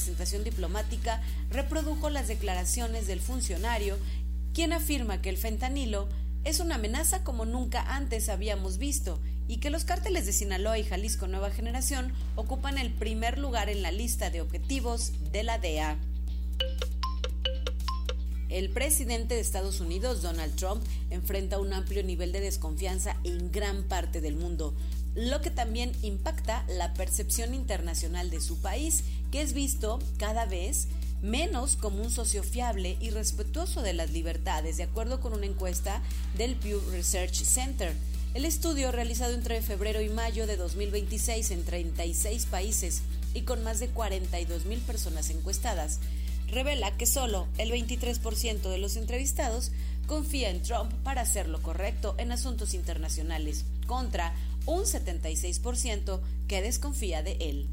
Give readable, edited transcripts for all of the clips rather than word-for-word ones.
representación diplomática reprodujo las declaraciones del funcionario, quien afirma que el fentanilo es una amenaza como nunca antes habíamos visto y que los cárteles de Sinaloa y Jalisco Nueva Generación ocupan el primer lugar en la lista de objetivos de la DEA. El presidente de Estados Unidos, Donald Trump, enfrenta un amplio nivel de desconfianza en gran parte del mundo, lo que también impacta la percepción internacional de su país, que es visto cada vez menos como un socio fiable y respetuoso de las libertades, de acuerdo con una encuesta del Pew Research Center. El estudio, realizado entre febrero y mayo de 2026 en 36 países y con más de 42,000 personas encuestadas, revela que solo el 23% de los entrevistados confía en Trump para hacer lo correcto en asuntos internacionales, contra un 76% que desconfía de él.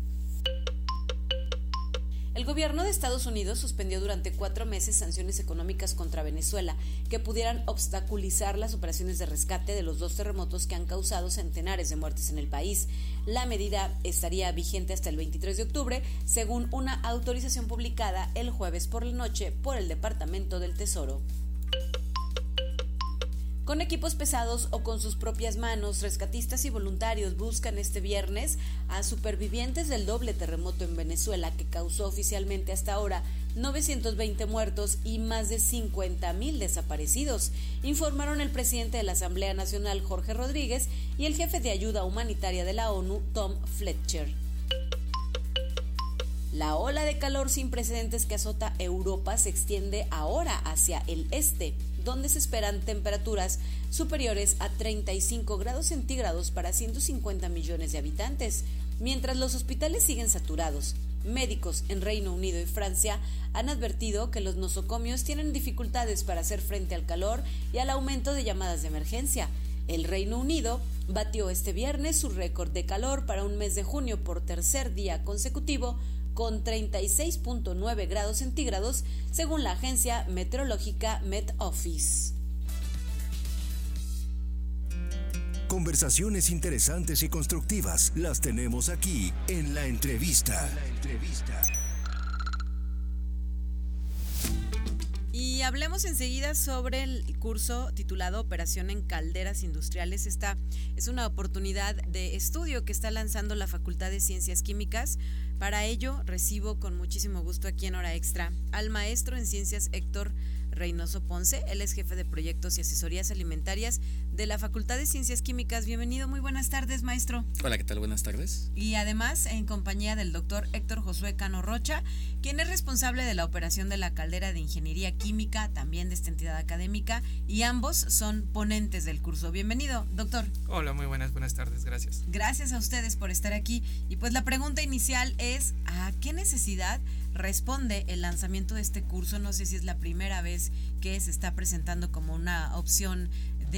El gobierno de Estados Unidos suspendió durante 4 meses sanciones económicas contra Venezuela que pudieran obstaculizar las operaciones de rescate de los 2 terremotos que han causado centenares de muertes en el país. La medida estaría vigente hasta el 23 de octubre, según una autorización publicada el jueves por la noche por el Departamento del Tesoro. Con equipos pesados o con sus propias manos, rescatistas y voluntarios buscan este viernes a supervivientes del doble terremoto en Venezuela que causó oficialmente hasta ahora 920 muertos y más de 50,000 desaparecidos, informaron el presidente de la Asamblea Nacional, Jorge Rodríguez, y el jefe de ayuda humanitaria de la ONU, Tom Fletcher. La ola de calor sin precedentes que azota Europa se extiende ahora hacia el este, donde se esperan temperaturas superiores a 35 grados centígrados para 150 millones de habitantes, mientras los hospitales siguen saturados. Médicos en Reino Unido y Francia han advertido que los nosocomios tienen dificultades para hacer frente al calor y al aumento de llamadas de emergencia. El Reino Unido batió este viernes su récord de calor para un mes de junio por tercer día consecutivo, con 36.9 grados centígrados, según la agencia meteorológica Met Office. Conversaciones interesantes y constructivas las tenemos aquí en La Entrevista. Y hablemos enseguida sobre el curso titulado Operación en Calderas Industriales. Esta es una oportunidad de estudio que está lanzando la Facultad de Ciencias Químicas. Para ello, recibo con muchísimo gusto aquí en Hora Extra al maestro en Ciencias Héctor Reynoso Ponce. Él es jefe de proyectos y asesorías alimentarias de la Facultad de Ciencias Químicas. Bienvenido, muy buenas tardes, maestro. Hola, ¿qué tal? Buenas tardes. Y además en compañía del doctor Héctor Josué Cano Rocha, quien es responsable de la operación de la caldera de Ingeniería Química, también de esta entidad académica, y ambos son ponentes del curso. Bienvenido, doctor. Hola, muy buenas tardes, gracias. Gracias a ustedes por estar aquí. Y pues la pregunta inicial es, ¿a qué necesidad responde el lanzamiento de este curso? No sé si es la primera vez que se está presentando como una opción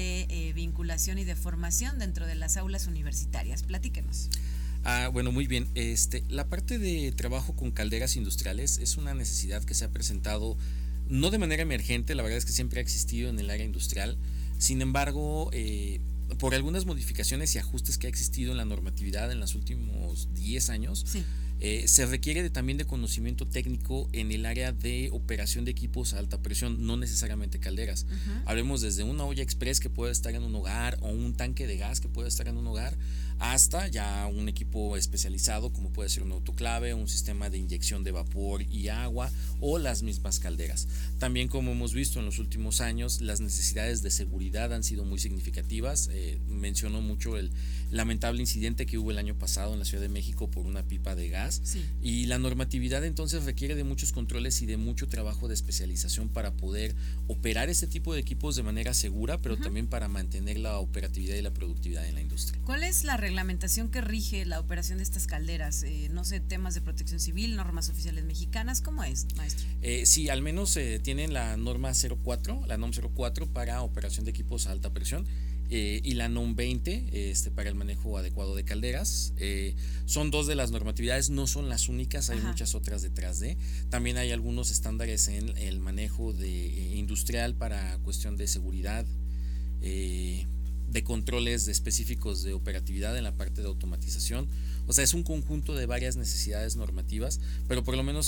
de vinculación y de formación dentro de las aulas universitarias. Platíquenos. Bueno, muy bien. La parte de trabajo con calderas industriales es una necesidad que se ha presentado no de manera emergente, la verdad es que siempre ha existido en el área industrial. Sin embargo, por algunas modificaciones y ajustes que ha existido en la normatividad en los últimos 10 años, sí. Se requiere también de conocimiento técnico en el área de operación de equipos a alta presión, no necesariamente calderas. Hablemos desde una olla express que puede estar en un hogar o un tanque de gas que puede estar en un hogar, hasta ya un equipo especializado como puede ser un autoclave, un sistema de inyección de vapor y agua o las mismas calderas. También, como hemos visto en los últimos años, las necesidades de seguridad han sido muy significativas. Mencionó mucho el lamentable incidente que hubo el año pasado en la Ciudad de México por una pipa de gas. Sí. Y la normatividad entonces requiere de muchos controles y de mucho trabajo de especialización para poder operar este tipo de equipos de manera segura, pero también para mantener la operatividad y la productividad en la industria. ¿Cuál es la reglamentación que rige la operación de estas calderas? No sé, temas de protección civil, normas oficiales mexicanas, ¿cómo es, maestro? Sí, al menos tienen la norma 04, la NOM 04 para operación de equipos a alta presión. Y la NOM 20 para el manejo adecuado de calderas. Son dos de las normatividades, no son las únicas, hay muchas otras detrás de. También hay algunos estándares en el manejo de industrial para cuestión de seguridad, de controles específicos de operatividad en la parte de automatización. O sea, es un conjunto de varias necesidades normativas, pero por lo menos